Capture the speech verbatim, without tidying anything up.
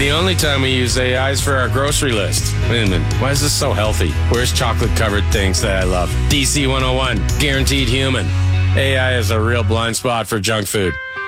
The only time we use A I is for our grocery list. Wait a minute, why is this so healthy? Where's chocolate-covered things that I love? D C one oh one, guaranteed human. A I is a real blind spot for junk food.